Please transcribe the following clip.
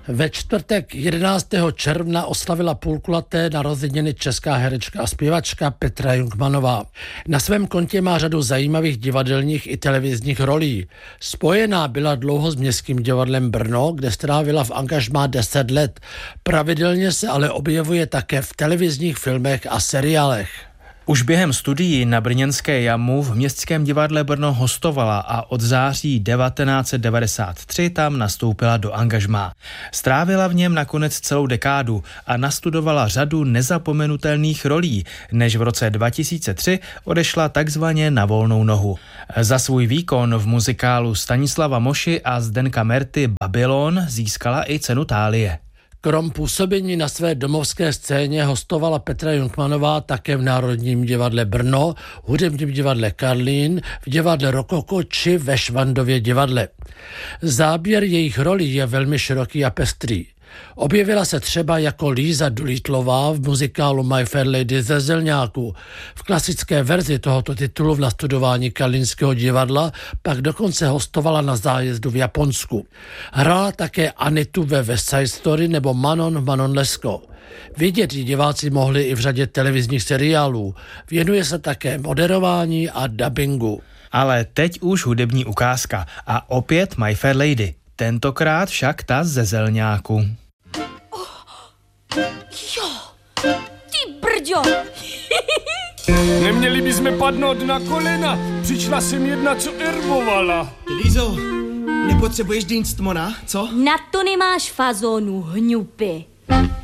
Ve čtvrtek 11. června oslavila půlkulaté narozeniny česká herečka a zpěvačka Petra Jungmannová. Na svém kontě má řadu zajímavých divadelních i televizních rolí. Spojená byla dlouho s Městským divadlem Brno, kde strávila v angažmá 10 let. Pravidelně se ale objevuje také v televizních filmech a seriálech. Už během studií na brněnské JAMu v Městském divadle Brno hostovala a od září 1993 tam nastoupila do angažmá. Strávila v něm nakonec celou dekádu a nastudovala řadu nezapomenutelných rolí, než v roce 2003 odešla takzvaně na volnou nohu. Za svůj výkon v muzikálu Stanislava Moši a Zdenka Merty Babylon získala i cenu Thálie. Krom působení na své domovské scéně hostovala Petra Jungmannová také v Národním divadle Brno, Hudebním divadle Karlín, v divadle Rokoko či ve Švandově divadle. Záběr jejich rolí je velmi široký a pestrý. Objevila se třeba jako Líza Dolitlová v muzikálu My Fair Lady ze Zelňáku. V klasické verzi tohoto titulu v nastudování Karlínského divadla pak dokonce hostovala na zájezdu v Japonsku. Hrála také Anitu ve West Side Story nebo Manon Lescaut. Vidět ji diváci mohli i v řadě televizních seriálů. Věnuje se také moderování a dabingu. Ale teď už hudební ukázka a opět My Fair Lady. Tentokrát však ta ze Zelňáku. Jo, ty brďo! Neměli bychom padnout na kolena. Přišla jsem jedna, co erbovala. Lízo, nepotřebuješ dýnst mona, co? Na to nemáš fazónu, hňupy.